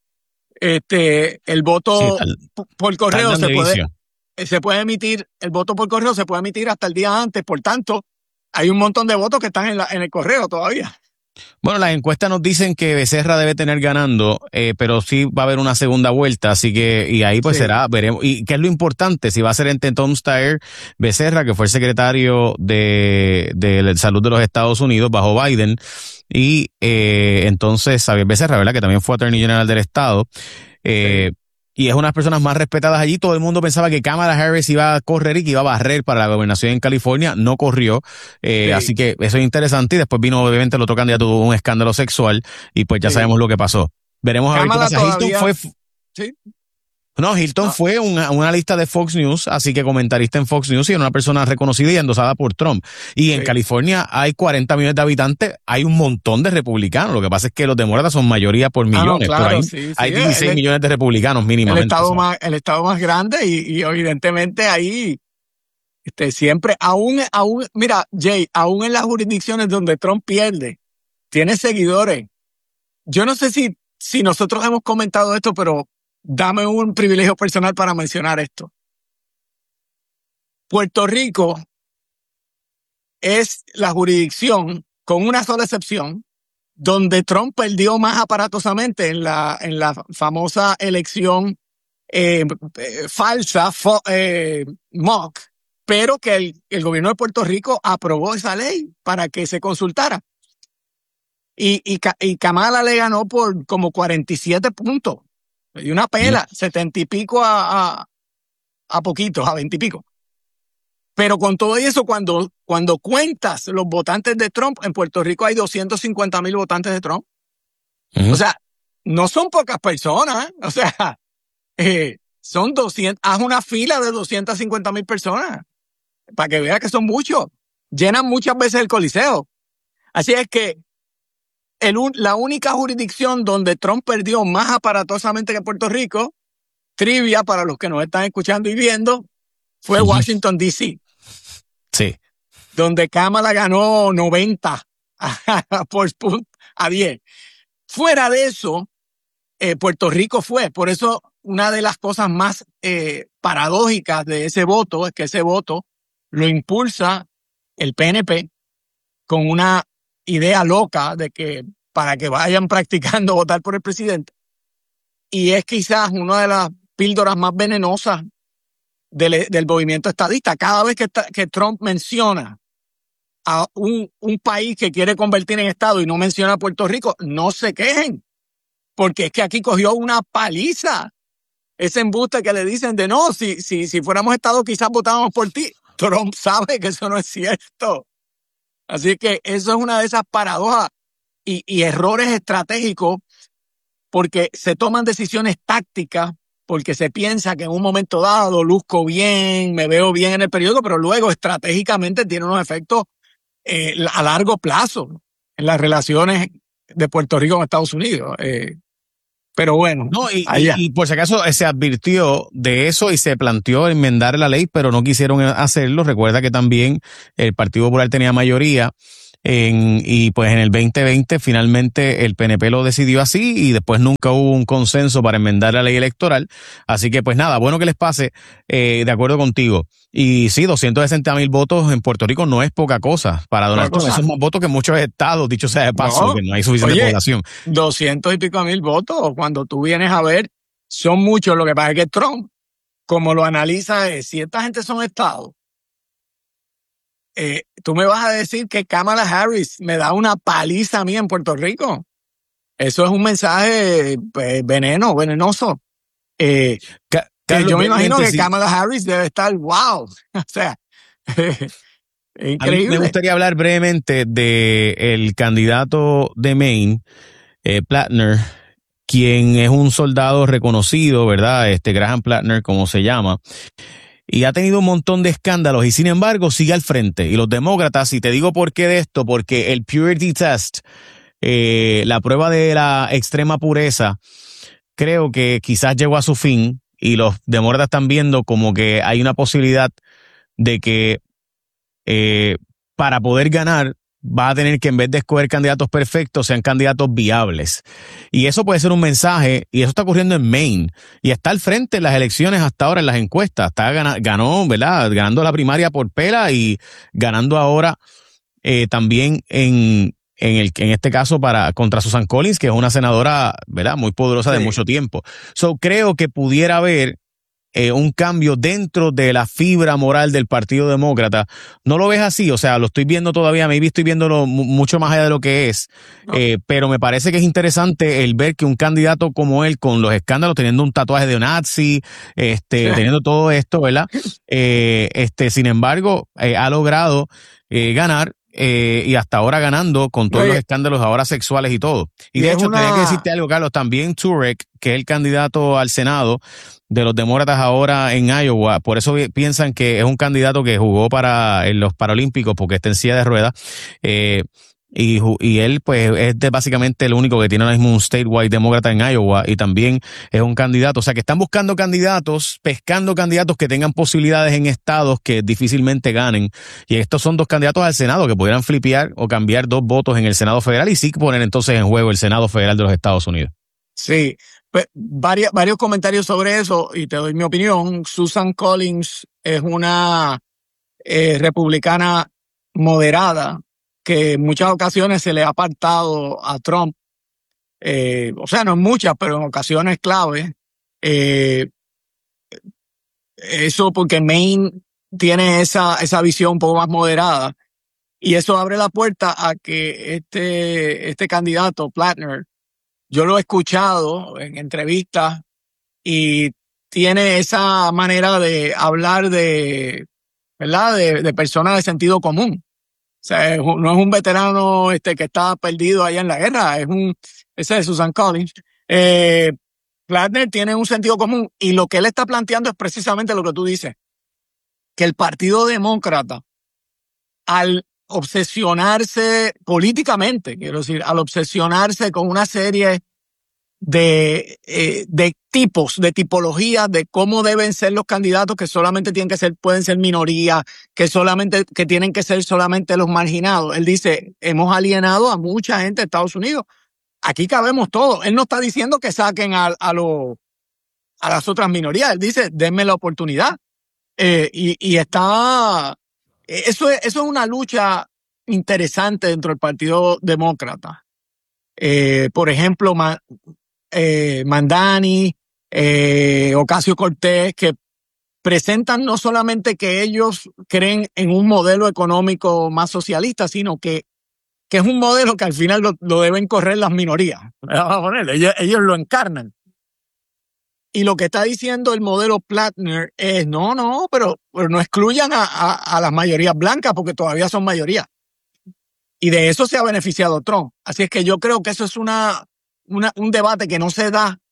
este, el voto sí, tal, por correo se puede, se puede emitir, el voto por correo se puede emitir hasta el día antes, por tanto, hay un montón de votos que están en, la, en el correo todavía. Bueno, las encuestas nos dicen que Becerra debe tener ganando, eh, pero sí va a haber una segunda vuelta, así que, y ahí pues sí. será, veremos. ¿Y qué es lo importante? Si va a ser entre Tom Steyer, Becerra, que fue el secretario de, de Salud de los Estados Unidos bajo Biden, y eh, entonces Xavier Becerra, ¿verdad? Que también fue Attorney General del Estado. Eh, sí. Y es una de las personas más respetadas allí. Todo el mundo pensaba que Kamala Harris iba a correr y que iba a barrer para la gobernación en California. No corrió. Eh, sí. Así que eso es interesante. Y después vino, obviamente, el otro candidato tuvo un escándalo sexual. Y pues ya sí. sabemos lo que pasó. Veremos Kamala a ver qué pasa. Hilton fue... Sí. No, Hilton no. fue una, una lista de Fox News, así que comentarista en Fox News y era una persona reconocida y endosada por Trump. Y en sí. California hay cuarenta millones de habitantes, hay un montón de republicanos. Lo que pasa es que los demócratas son mayoría por millones. Ah, no, claro, ahí sí, hay sí. dieciséis el, millones de republicanos mínimamente. El estado, más, el estado más grande y, y evidentemente ahí este, siempre, aún, aún, mira, Jay, aún en las jurisdicciones donde Trump pierde, tiene seguidores. Yo no sé si, si nosotros hemos comentado esto, pero dame un privilegio personal para mencionar esto. Puerto Rico es la jurisdicción, con una sola excepción, donde Trump perdió más aparatosamente en la, en la famosa elección eh, eh, falsa, fo, eh, mock, pero que el, el gobierno de Puerto Rico aprobó esa ley para que se consultara. Y, y, y Kamala le ganó por como cuarenta y siete puntos. Y una pela, setenta y pico a, a, a poquitos, a veinte y pico. Pero con todo eso, cuando, cuando cuentas los votantes de Trump, en Puerto Rico hay doscientos cincuenta mil votantes de Trump. Uh-huh. O sea, no son pocas personas. O sea, eh, son doscientos, haz una fila de doscientas cincuenta mil personas para que veas que son muchos. Llenan muchas veces el Coliseo. Así es que El, la única jurisdicción donde Trump perdió más aparatosamente que Puerto Rico, trivia para los que nos están escuchando y viendo, fue Washington, D C Sí. Donde Kamala ganó noventa por punto a diez. Fuera de eso, eh, Puerto Rico fue. Por eso, una de las cosas más eh, paradójicas de ese voto es que ese voto lo impulsa el P N P con una idea loca de que para que vayan practicando votar por el presidente. Y es quizás una de las píldoras más venenosas del, del movimiento estadista. Cada vez que, que Trump menciona a un, un país que quiere convertir en estado y no menciona a Puerto Rico, no se quejen, porque es que aquí cogió una paliza. Ese embuste que le dicen de no, si, si, si fuéramos estado quizás votábamos por ti. Trump sabe que eso no es cierto. Así que eso es una de esas paradojas y, y errores estratégicos porque se toman decisiones tácticas porque se piensa que en un momento dado luzco bien, me veo bien en el periódico, pero luego estratégicamente tiene unos efectos eh, a largo plazo en las relaciones de Puerto Rico con Estados Unidos. Eh, pero bueno, no, y, allá. y, y por si acaso se advirtió de eso y se planteó enmendar la ley, pero no quisieron hacerlo. Recuerda que también el Partido Popular tenía mayoría. En, y pues en el veinte veinte finalmente el P N P lo decidió así y después nunca hubo un consenso para enmendar la ley electoral. Así que pues nada, bueno que les pase, eh, de acuerdo contigo. Y sí, doscientos sesenta mil votos en Puerto Rico no es poca cosa para Donald Trump. Esos son más votos que muchos estados, dicho sea de paso, no, que no hay suficiente oye, población. Doscientos y pico mil votos, cuando tú vienes a ver, son muchos. Lo que pasa es que Trump, como lo analiza, es si esta gente son estados, Eh, tú me vas a decir que Kamala Harris me da una paliza a mí en Puerto Rico. Eso es un mensaje pues, veneno, venenoso. Eh, Ca Carlos, yo me imagino que sí. Kamala Harris debe estar wow. O sea, increíble. A mí me gustaría hablar brevemente de el candidato de Maine, eh, Plattner, quien es un soldado reconocido, ¿verdad? Este Graham Plattner, como se llama. Y ha tenido un montón de escándalos y sin embargo sigue al frente. Y los demócratas, y te digo por qué de esto, porque el Purity Test, eh, la prueba de la extrema pureza, creo que quizás llegó a su fin y los demócratas están viendo como que hay una posibilidad de que eh, para poder ganar va a tener que en vez de escoger candidatos perfectos sean candidatos viables. Y eso puede ser un mensaje, y eso está ocurriendo en Maine, y está al frente en las elecciones hasta ahora en las encuestas, está gana, ganó, ¿verdad? Ganando la primaria por pela y ganando ahora eh, también en, en, el, en este caso para contra Susan Collins, que es una senadora, ¿verdad? Muy poderosa de sí. mucho tiempo. So, creo que pudiera haber Eh, un cambio dentro de la fibra moral del Partido Demócrata. ¿No lo ves así? O sea, lo estoy viendo todavía, maybe estoy viéndolo mucho más allá de lo que es, no. eh, pero me parece que es interesante el ver que un candidato como él, con los escándalos, teniendo un tatuaje de nazi, este, sí. teniendo todo esto, ¿verdad? Eh, este, sin embargo, eh, ha logrado eh, ganar Eh, y hasta ahora ganando con todos Oye, los escándalos ahora sexuales y todo. Y, y de hecho, una... tenía que decirte algo, Carlos, también Turek, que es el candidato al Senado de los demócratas ahora en Iowa, por eso piensan que es un candidato que jugó para en los Paralímpicos porque está en silla de ruedas, eh, y, y él pues es de básicamente el único que tiene ahora mismo un statewide demócrata en Iowa y también es un candidato, o sea que están buscando candidatos, pescando candidatos que tengan posibilidades en estados que difícilmente ganen, y estos son dos candidatos al Senado que pudieran flipear o cambiar dos votos en el Senado Federal y sí poner entonces en juego el Senado Federal de los Estados Unidos. Sí, pues, varias, varios comentarios sobre eso y te doy mi opinión. Susan Collins es una eh, republicana moderada que en muchas ocasiones se le ha apartado a Trump, eh, o sea, no en muchas, pero en ocasiones clave. Eh, eso porque Maine tiene esa, esa visión un poco más moderada y eso abre la puerta a que este, este candidato, Plattner, yo lo he escuchado en entrevistas y tiene esa manera de hablar de, ¿verdad? De, de personas de sentido común. O sea, no es un veterano este que está perdido allá en la guerra, es un, ese es Susan Collins. Eh, Plattner tiene un sentido común y lo que él está planteando es precisamente lo que tú dices, que el Partido Demócrata, al obsesionarse políticamente, quiero decir, al obsesionarse con una serie de, eh, de tipos, de tipologías, de cómo deben ser los candidatos que solamente tienen que ser, pueden ser minoría, que solamente, que tienen que ser solamente los marginados. Él dice, hemos alienado a mucha gente de Estados Unidos. Aquí cabemos todos. Él no está diciendo que saquen a, a los, a las otras minorías. Él dice, denme la oportunidad. Eh, y, y está, eso es, eso es una lucha interesante dentro del Partido Demócrata. Eh, por ejemplo, ma, Eh, Mandani, eh, Ocasio-Cortez, que presentan no solamente que ellos creen en un modelo económico más socialista, sino que, que es un modelo que al final lo, lo deben correr las minorías. Ellos, ellos lo encarnan. Y lo que está diciendo el modelo Plattner es, no, no, pero, pero no excluyan a, a, a las mayorías blancas porque todavía son mayoría. Y de eso se ha beneficiado Trump. Así es que yo creo que eso es una... Una, un debate que no se da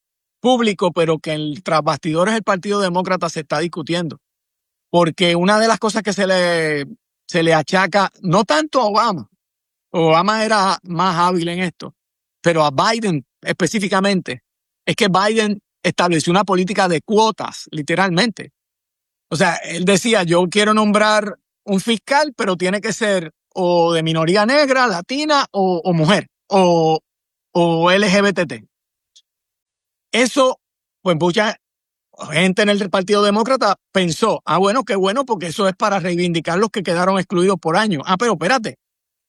público, pero que en tras bastidores del Partido Demócrata se está discutiendo. Porque una de las cosas que se le, se le achaca, no tanto a Obama, Obama era más hábil en esto, pero a Biden específicamente, es que Biden estableció una política de cuotas, literalmente. O sea, él decía, yo quiero nombrar un fiscal, pero tiene que ser o de minoría negra, latina o, o mujer, o, o L G B T. Eso, pues mucha gente en el Partido Demócrata pensó, ah, bueno, qué bueno, porque eso es para reivindicar los que quedaron excluidos por años. Ah, pero espérate,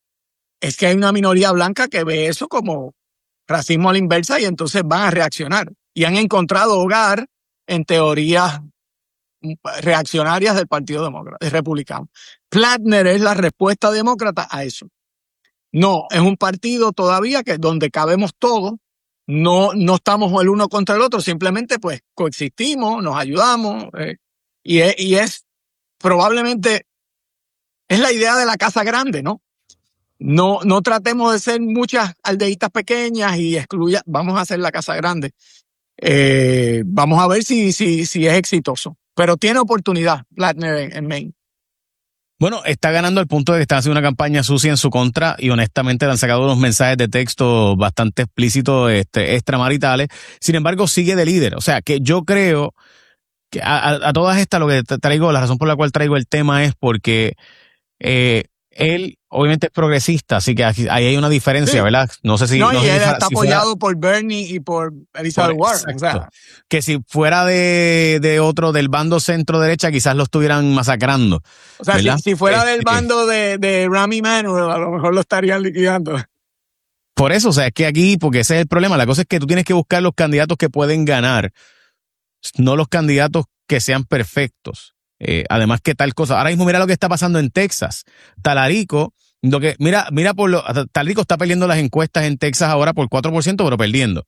es que hay una minoría blanca que ve eso como racismo a la inversa y entonces van a reaccionar. Y han encontrado hogar en teorías reaccionarias del Partido Demócrata, del Republicano. Platner es la respuesta demócrata a eso. No, es un partido todavía que donde cabemos todos, no, no estamos el uno contra el otro, simplemente pues coexistimos, nos ayudamos, eh, y, es, y es probablemente, es la idea de la casa grande, ¿no? No, no tratemos de ser muchas aldeitas pequeñas y excluya, vamos a hacer la casa grande. Eh, vamos a ver si, si, si es exitoso. Pero tiene oportunidad, Platner en, en Maine. Bueno, está ganando al punto de que están haciendo una campaña sucia en su contra y honestamente le han sacado unos mensajes de texto bastante explícitos, este, extramaritales. Sin embargo, sigue de líder. O sea, que yo creo que a, a, a todas estas lo que traigo, la razón por la cual traigo el tema es porque eh, él obviamente es progresista, así que aquí, ahí hay una diferencia, sí, ¿verdad? No sé si... No, no y sé él si está si apoyado fuera, por Bernie y por Elizabeth por, Warren. O sea, que si fuera de, de otro, del bando centro-derecha, quizás lo estuvieran masacrando. O sea, si, si fuera este, del bando de, de Rami Emanuel, a lo mejor lo estarían liquidando. Por eso, o sea, es que aquí, porque ese es el problema, la cosa es que tú tienes que buscar los candidatos que pueden ganar, no los candidatos que sean perfectos. Eh, además que tal cosa. Ahora mismo mira lo que está pasando en Texas. Talarico, lo que, mira, mira por lo, Talarico está perdiendo las encuestas en Texas ahora por cuatro por ciento, pero perdiendo.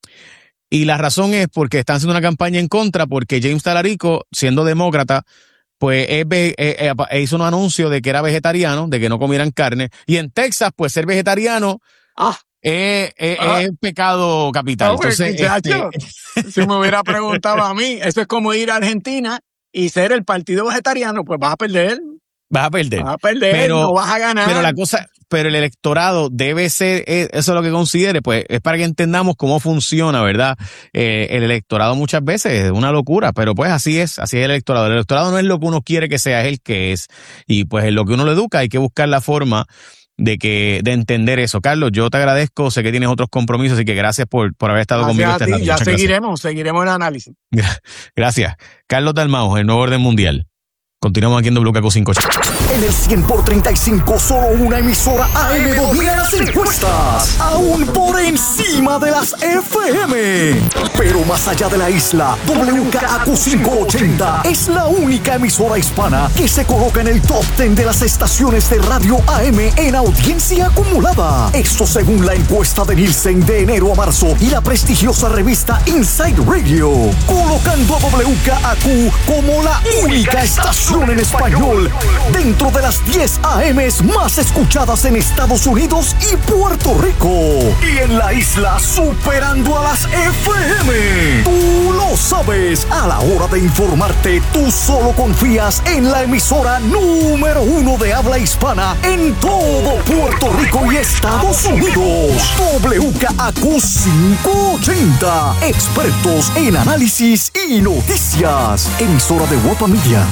Y la razón es porque están haciendo una campaña en contra, porque James Talarico, siendo demócrata, pues es, eh, eh, hizo un anuncio de que era vegetariano, de que no comieran carne. Y en Texas, pues ser vegetariano ah, es, es, ah, es pecado capital. No, pues, Entonces, muchacho, este, si me hubiera preguntado a mí, eso es como ir a Argentina y ser el partido vegetariano, pues vas a perder. Vas a perder. Vas a perder, pero, no vas a ganar. Pero la cosa, pero el electorado debe ser, eso es lo que considere, pues es para que entendamos cómo funciona, ¿verdad? Eh, el electorado muchas veces es una locura, pero pues así es, así es el electorado. El electorado no es lo que uno quiere que sea, es el que es. Y pues en lo que uno lo educa hay que buscar la forma de que de entender eso. Carlos, yo te agradezco, sé que tienes otros compromisos, así que gracias por, por haber estado Gracias conmigo. A ti, ya Muchas seguiremos, gracias. seguiremos el análisis. Gracias. Carlos Dalmau, el nuevo orden mundial. Continuamos aquí en W K Q quinientos ochenta. En el cien por treinta y cinco, solo una emisora A M domina las encuestas, aún por encima de las F M. Pero más allá de la isla, W K A Q quinientos ochenta es la única emisora hispana que se coloca en el top diez de las estaciones de radio A M en audiencia acumulada. Esto según la encuesta de Nielsen de enero a marzo y la prestigiosa revista Inside Radio, colocando a W K A Q como la única estación en español dentro de las diez A Ms más escuchadas en Estados Unidos y Puerto Rico. Y en la isla superando a las F M. Tú lo sabes, a la hora de informarte, tú solo confías en la emisora número uno de habla hispana en todo Puerto Rico y Estados Unidos. W K A Q quinientos ochenta. Expertos en análisis y noticias. Emisora de Guapa Media.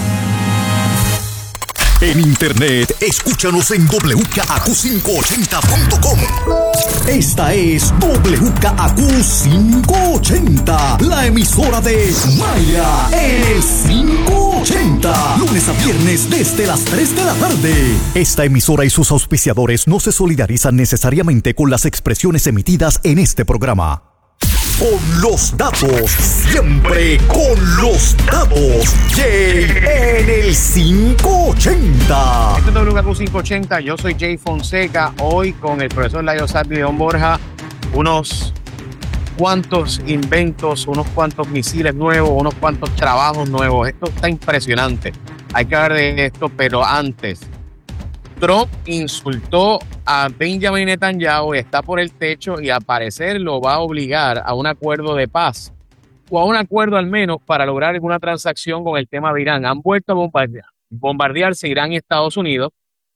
En internet, escúchanos en W K A Q quinientos ochenta punto com. Esta es W K A Q quinientos ochenta, la emisora de Maya en el quinientos ochenta. Lunes a viernes desde las tres de la tarde. Esta emisora y sus auspiciadores no se solidarizan necesariamente con las expresiones emitidas en este programa. Con los datos, siempre con los datos. Jay en el quinientos ochenta. Esto es W K Q quinientos ochenta, yo soy Jay Fonseca. Hoy con el profesor Layo Sardi y León Borja, unos cuantos inventos, unos cuantos misiles nuevos, unos cuantos trabajos nuevos. Esto está impresionante. Hay que hablar de esto, pero antes, Trump insultó a Benjamin Netanyahu y está por el techo y al parecer lo va a obligar a un acuerdo de paz. o a un acuerdo al menos para lograr alguna transacción con el tema de Irán. Han vuelto a bombardear, bombardearse Irán y Estados Unidos,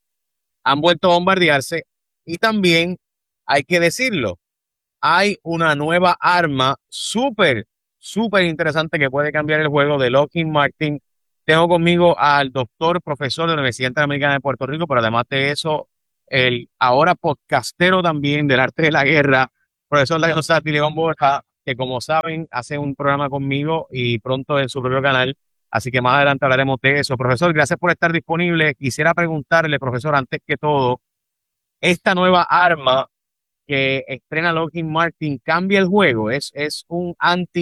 han vuelto a bombardearse y también, hay que decirlo, hay una nueva arma súper, súper interesante que puede cambiar el juego de Lockheed Martin. Tengo conmigo al doctor, profesor de la Universidad Interamericana de Puerto Rico, pero además de eso, el ahora podcastero también del arte de la guerra, profesor León Sati, León Borja, que como saben, hace un programa conmigo y pronto en su propio canal. Así que más adelante hablaremos de eso. Profesor, gracias por estar disponible. Quisiera preguntarle, profesor, antes que todo, esta nueva arma que estrena Lockheed Martin cambia el juego. Es, es un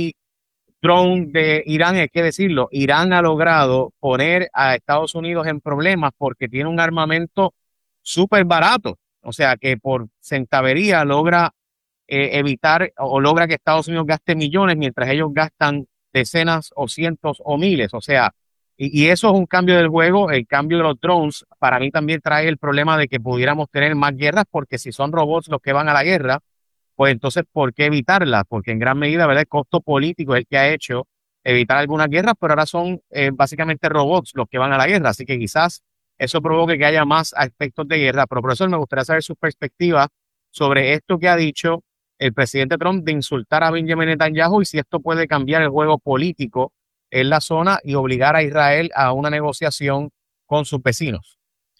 anti-drone de Irán, hay que decirlo. Irán ha logrado poner a Estados Unidos en problemas porque tiene un armamento súper barato. O sea, que por centavería logra eh, evitar o logra que Estados Unidos gaste millones mientras ellos gastan decenas o cientos o miles. O sea, y, y eso es un cambio del juego. El cambio de los drones para mí también trae el problema de que pudiéramos tener más guerras, porque si son robots los que van a la guerra, pues entonces, ¿por qué evitarlas? Porque en gran medida, ¿verdad?, el costo político es el que ha hecho evitar algunas guerras, pero ahora son eh, básicamente robots los que van a la guerra. Así que quizás eso provoque que haya más aspectos de guerra. Pero, profesor, me gustaría saber su perspectiva sobre esto que ha dicho el presidente Trump de insultar a Benjamin Netanyahu y si esto puede cambiar el juego político en la zona y obligar a Israel a una negociación con sus vecinos.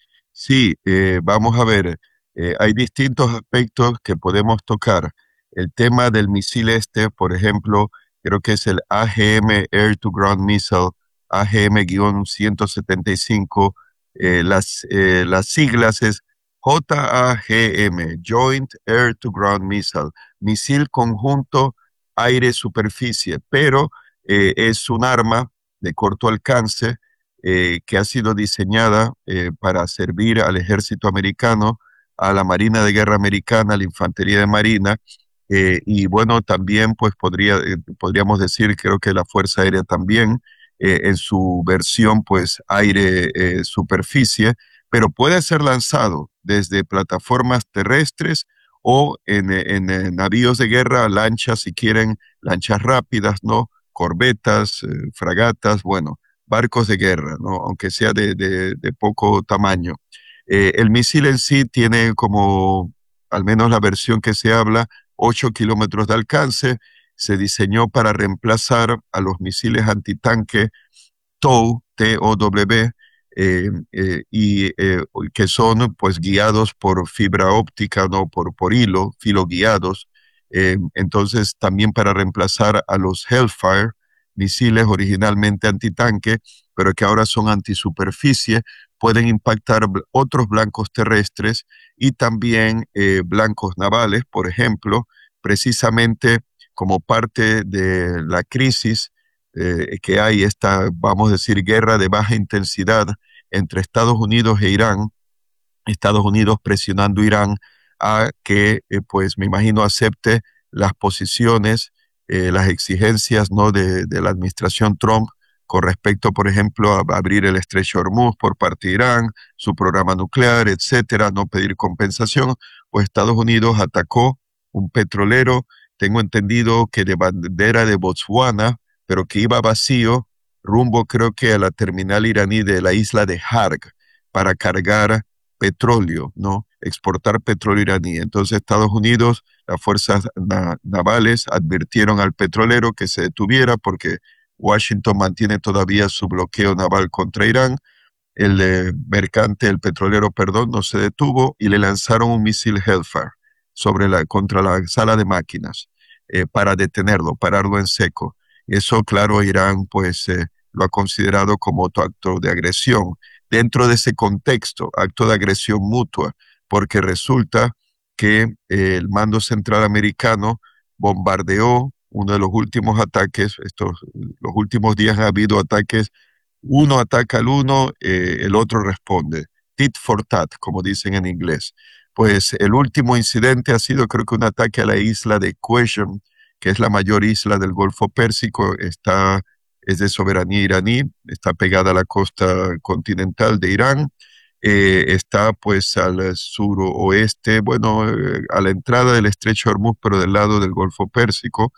Sí, eh, vamos a ver, eh, hay distintos aspectos que podemos tocar. El tema del misil este, por ejemplo, creo que es el A G M Air to Ground Missile, A G M ciento setenta y cinco, eh, las, eh, las siglas es J A G M, Joint Air to Ground Missile, misil conjunto aire-superficie, pero eh, es un arma de corto alcance eh, que ha sido diseñada eh, para servir al ejército americano, a la Marina de Guerra americana, a la Infantería de Marina, eh, y bueno, también pues podría, eh, podríamos decir, creo que la Fuerza Aérea también, eh, en su versión pues aire-superficie, pero puede ser lanzado desde plataformas terrestres o en, en, en navíos de guerra, lanchas, si quieren, lanchas rápidas, ¿no? Corbetas, eh, fragatas, bueno, barcos de guerra, ¿no? Aunque sea de, de, de poco tamaño. Eh, el misil en sí tiene como, al menos la versión que se habla, ocho kilómetros de alcance. Se diseñó para reemplazar a los misiles antitanque T O W, T O W, Eh, eh, y eh, que son pues guiados por fibra óptica, no por, por hilo, filo guiados. Eh, entonces también para reemplazar a los Hellfire, misiles originalmente antitanque, pero que ahora son antisuperficie, pueden impactar otros blancos terrestres y también eh, blancos navales, por ejemplo, precisamente como parte de la crisis Eh, que hay esta, vamos a decir, guerra de baja intensidad entre Estados Unidos e Irán, Estados Unidos presionando a Irán a que, eh, pues me imagino, acepte las posiciones, eh, las exigencias, ¿no?, de, de la administración Trump con respecto, por ejemplo, a abrir el estrecho Hormuz por parte de Irán, su programa nuclear, etcétera, no pedir compensación. Pues Estados Unidos atacó un petrolero, tengo entendido que de bandera de Botswana, pero que iba vacío, rumbo creo que a la terminal iraní de la isla de Harg, para cargar petróleo, ¿no? Exportar petróleo iraní. Entonces Estados Unidos, las fuerzas na- navales advirtieron al petrolero que se detuviera porque Washington mantiene todavía su bloqueo naval contra Irán. El eh, mercante, el petrolero, perdón, no se detuvo y le lanzaron un misil Hellfire sobre la, contra la sala de máquinas eh, para detenerlo, pararlo en seco. Eso, claro, Irán pues eh, lo ha considerado como otro acto de agresión. Dentro de ese contexto, acto de agresión mutua, porque resulta que eh, el mando central americano bombardeó uno de los últimos ataques, estos, los últimos días ha habido ataques, uno ataca al uno, eh, el otro responde, tit for tat, como dicen en inglés. Pues el último incidente ha sido, creo que un ataque a la isla de Qeshm, que es la mayor isla del Golfo Pérsico, está, es de soberanía iraní, está pegada a la costa continental de Irán, eh, está pues al suroeste, bueno, eh, a la entrada del estrecho Hormuz, pero del lado del Golfo Pérsico,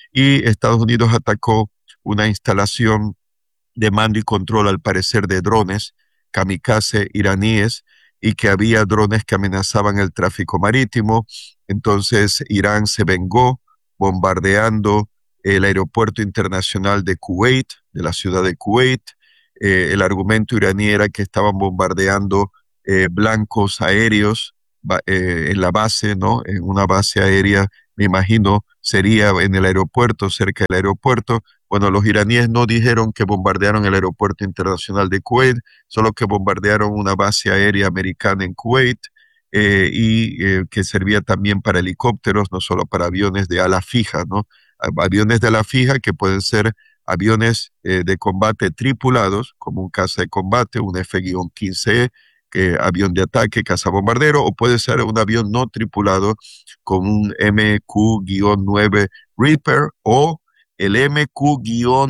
y Estados Unidos atacó una instalación de mando y control, al parecer, de drones kamikaze iraníes, y que había drones que amenazaban el tráfico marítimo. Entonces Irán se vengó bombardeando el aeropuerto internacional de Kuwait, de la ciudad de Kuwait. Eh, el argumento iraní era que estaban bombardeando eh, blancos aéreos eh, en la base, ¿no? En una base aérea, me imagino, sería en el aeropuerto, cerca del aeropuerto. Bueno, los iraníes no dijeron que bombardearon el aeropuerto internacional de Kuwait, solo que bombardearon una base aérea americana en Kuwait, eh, y eh, que servía también para helicópteros, no solo para aviones de ala fija, ¿no? Aviones de ala fija que pueden ser aviones eh, de combate tripulados, como un caza de combate, un F quince E, que avión de ataque, cazabombardero, o puede ser un avión no tripulado como un M Q nueve Reaper o el M Q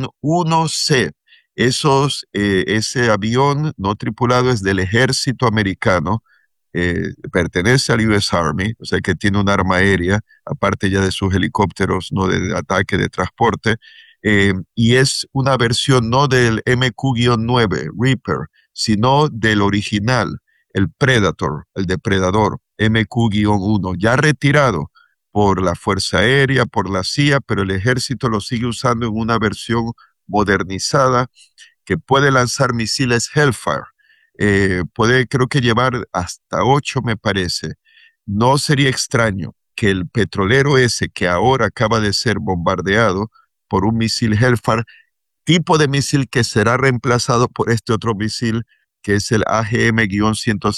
uno C. Esos, eh, ese avión no tripulado es del ejército americano, eh, pertenece al U S Army, o sea que tiene un arma aérea, aparte ya de sus helicópteros, no de ataque, de transporte, eh, y es una versión no del M Q nueve Reaper, sino del original, el Predator, el depredador, M Q uno, ya retirado por la Fuerza Aérea, por la C I A, pero el ejército lo sigue usando en una versión modernizada que puede lanzar misiles Hellfire. Eh, puede, creo que llevar hasta ocho, me parece. No sería extraño que el petrolero ese, que ahora acaba de ser bombardeado por un misil Hellfire, tipo de misil que será reemplazado por este otro misil, que es el A G M ciento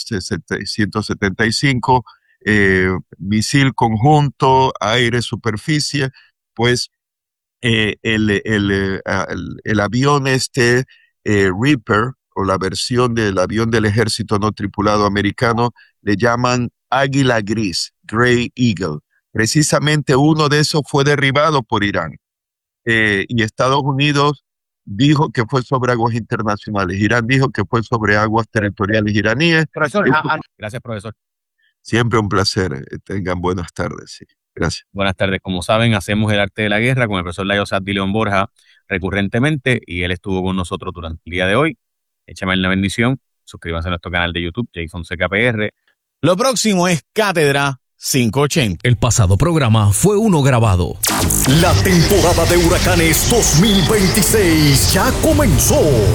setenta y cinco, eh, misil conjunto, aire-superficie, pues eh, el, el, el, el avión este eh, Reaper, o la versión del avión del ejército no tripulado americano, le llaman Águila Gris, Grey Eagle. Precisamente uno de esos fue derribado por Irán. Eh, y Estados Unidos dijo que fue sobre aguas internacionales. Irán dijo que fue sobre aguas territoriales iraníes. Profesor, ah, ah, gracias, profesor. Siempre un placer. Tengan buenas tardes. Sí. Gracias. Buenas tardes. Como saben, hacemos el arte de la guerra con el profesor Layo Saddi León Borja recurrentemente, y él estuvo con nosotros durante el día de hoy. Échame una bendición. Suscríbanse a nuestro canal de YouTube, Jason C K P R. Lo próximo es Cátedra quinientos ochenta. El pasado programa fue uno grabado. La temporada de huracanes dos mil veintiséis ya comenzó.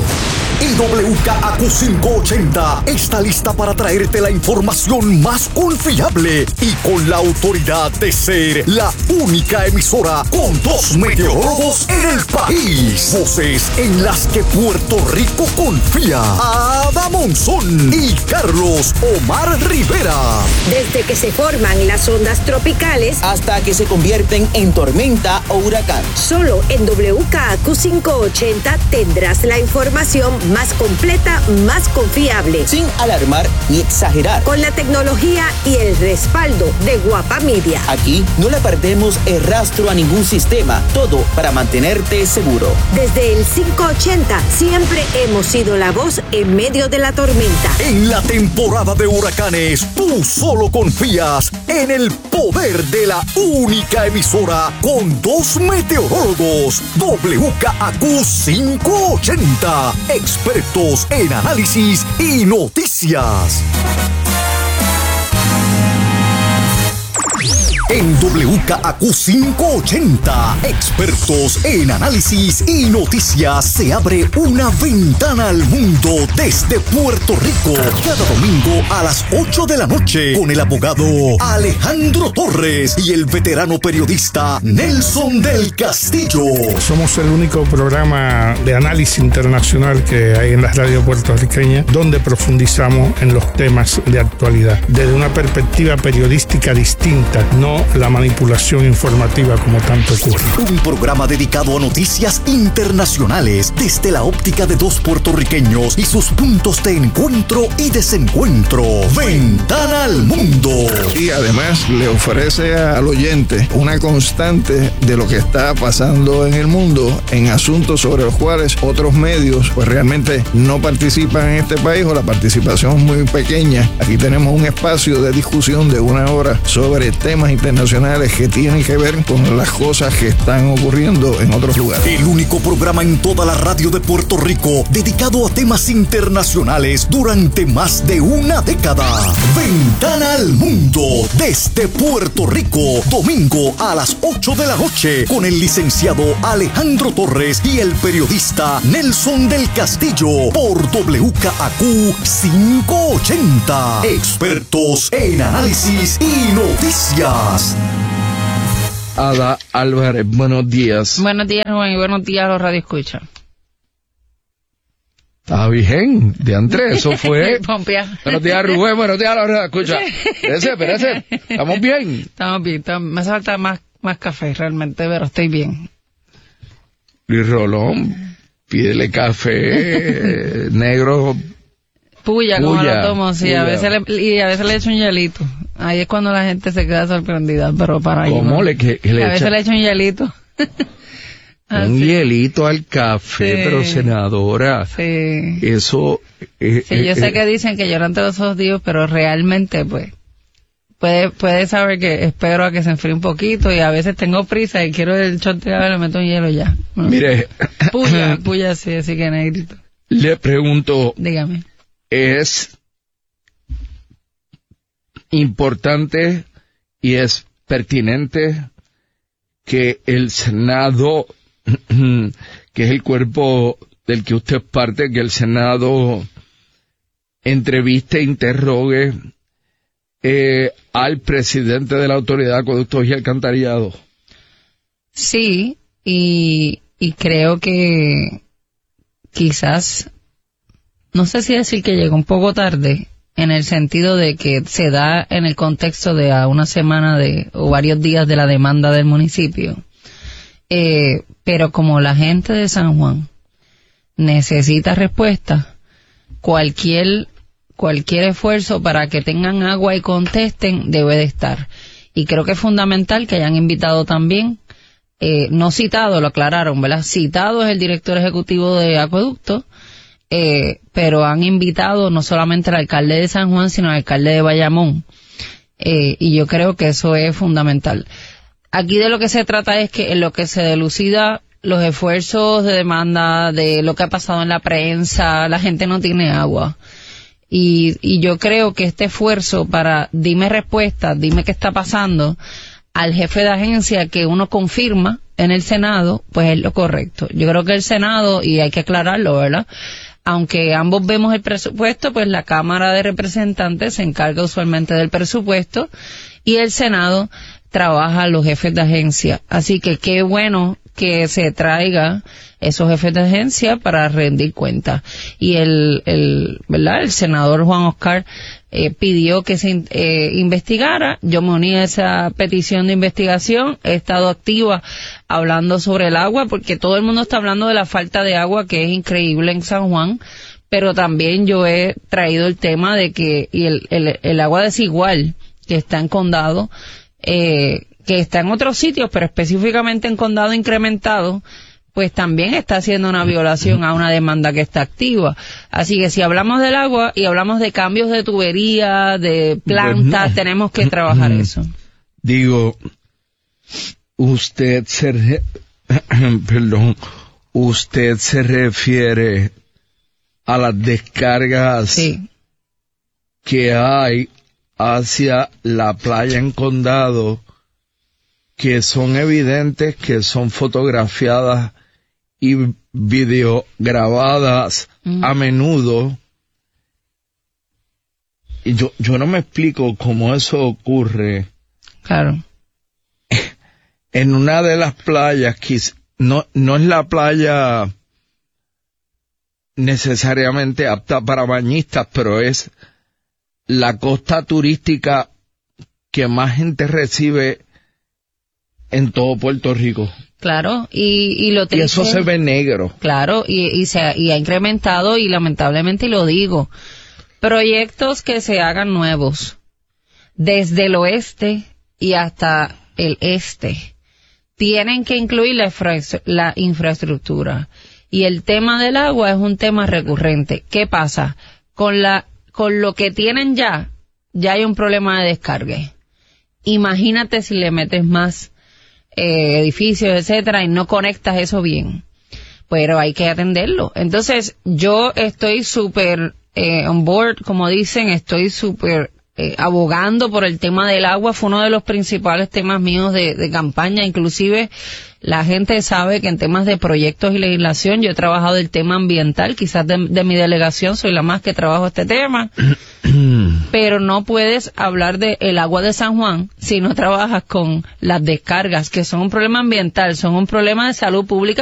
Y W K A Q quinientos ochenta está lista para traerte la información más confiable y con la autoridad de ser la única emisora con dos meteorólogos en el país. Voces en las que Puerto Rico confía. Ada Monzón y Carlos Omar Rivera. Desde que se forman las ondas tropicales hasta que se convierten en tormenta o huracán. Solo en W K A Q quinientos ochenta tendrás la información más completa, más confiable, sin alarmar ni exagerar, con la tecnología y el respaldo de Guapa Media. Aquí no le perdemos el rastro a ningún sistema, todo para mantenerte seguro. Desde el quinientos ochenta siempre hemos sido la voz en medio de la tormenta. En la temporada de huracanes, tú solo confías en el poder de la única emisora con dos meteorólogos. W K A Q quinientos ochenta, expertos en análisis y noticias. En W K A Q quinientos ochenta, expertos en análisis y noticias, se abre una ventana al mundo desde Puerto Rico. Cada domingo a las ocho de la noche con el abogado Alejandro Torres y el veterano periodista Nelson del Castillo. Somos el único programa de análisis internacional que hay en la radio puertorriqueña donde profundizamos en los temas de actualidad desde una perspectiva periodística distinta, no la manipulación informativa como tanto ocurre. Un programa dedicado a noticias internacionales desde la óptica de dos puertorriqueños y sus puntos de encuentro y desencuentro. Ventana al mundo. Y además le ofrece al oyente una constante de lo que está pasando en el mundo en asuntos sobre los cuales otros medios pues realmente no participan en este país, o la participación es muy pequeña. Aquí tenemos un espacio de discusión de una hora sobre temas internacionales internacionales que tienen que ver con las cosas que están ocurriendo en otros lugares. El único programa en toda la radio de Puerto Rico dedicado a temas internacionales durante más de una década. Ventana al Mundo desde Puerto Rico, domingo a las ocho de la noche, con el licenciado Alejandro Torres y el periodista Nelson del Castillo por W K A Q quinientos ochenta. Expertos en análisis y noticias. Ada Álvarez, buenos días. Buenos días, Juan, y buenos días a los radioescuchas. Está bien, de Andrés, eso fue. Pompea. Buenos días, Rubén, buenos días a los radioescuchas. Espérese, espérese, ¿estamos bien? Estamos bien, estamos, me hace falta más, más café realmente, pero estoy bien. Luis Rolón, pídele café negro. Puya, como Puya, lo tomo, sí, puya. a veces le, y a veces le echo un hielito. Ahí es cuando la gente se queda sorprendida, pero para ahí. ¿Cómo no. le, que, que le A veces echa? le echo un hielito. Un hielito al café, Sí. pero senadora. Sí. Eso. Eh, Sí, yo eh, sé eh, que dicen que lloran todos esos días, pero realmente, pues, puede, puede saber que espero a que se enfríe un poquito y a veces tengo prisa y quiero el shot de café, le meto un hielo ya. ¿no? Mire. Puya, puya, sí, así que negrito. Le pregunto. Dígame. Es importante y es pertinente que el Senado, que es el cuerpo del que usted es parte, que el Senado entreviste, interrogue eh, al presidente de la Autoridad de Acueductos y Alcantarillado. Sí, y, y creo que quizás, no sé si decir que llegó un poco tarde, en el sentido de que se da en el contexto de a una semana de o varios días de la demanda del municipio. Eh, pero como la gente de San Juan necesita respuesta, cualquier cualquier esfuerzo para que tengan agua y contesten debe de estar. Y creo que es fundamental que hayan invitado también, eh, no citado, lo aclararon, ¿verdad? Citado es el director ejecutivo de Acueducto, Eh, pero han invitado no solamente al alcalde de San Juan, sino al alcalde de Bayamón. Eh, y yo creo que eso es fundamental. Aquí de lo que se trata es que en lo que se delucida los esfuerzos de demanda, de lo que ha pasado en la prensa, la gente no tiene agua. Y, y yo creo que este esfuerzo para dime respuesta, dime qué está pasando, al jefe de agencia que uno confirma en el Senado, pues es lo correcto. Yo creo que el Senado, y hay que aclararlo, ¿verdad?, aunque ambos vemos el presupuesto, pues la Cámara de Representantes se encarga usualmente del presupuesto y el Senado trabaja a los jefes de agencia. Así que qué bueno que se traiga esos jefes de agencia para rendir cuentas. Y el, el, ¿verdad? El senador Juan Oscar eh, pidió que se eh, investigara. Yo me uní a esa petición de investigación. He estado activa hablando sobre el agua, porque todo el mundo está hablando de la falta de agua, que es increíble en San Juan, pero también yo he traído el tema de que y el, el, el agua desigual que está en Condado, eh, que está en otros sitios, pero específicamente en Condado Incrementado, pues también está haciendo una violación a una demanda que está activa. Así que si hablamos del agua y hablamos de cambios de tubería, de plantas, Pues no. tenemos que trabajar eso. Digo, usted se re- perdón, usted se refiere a las descargas Sí. que hay hacia la playa en Condado, que son evidentes, que son fotografiadas y videograbadas Mm. a menudo. Y yo, yo no me explico cómo eso ocurre. Claro. En una de las playas, quiz- no, no es la playa necesariamente apta para bañistas, pero es la costa turística que más gente recibe en todo Puerto Rico. Claro, y, y lo Y triste, eso se ve negro. claro, y, y se ha, y ha incrementado, y lamentablemente, y lo digo, proyectos que se hagan nuevos, desde el oeste y hasta el este, tienen que incluir la, infra- la infraestructura. Y el tema del agua es un tema recurrente. ¿Qué pasa? Con la, con lo que tienen ya, ya hay un problema de descargue. Imagínate si le metes más eh, edificios, etcétera, y no conectas eso bien. Pero hay que atenderlo. Entonces, yo estoy súper eh, on board, como dicen, estoy súper eh, abogando por el tema del agua. Fue uno de los principales temas míos de, de campaña. Inclusive, la gente sabe que en temas de proyectos y legislación yo he trabajado el tema ambiental. Quizás de, de mi delegación soy la más que trabajo este tema. Pero no puedes hablar de el agua de San Juan si no trabajas con las descargas, que son un problema ambiental, son un problema de salud pública.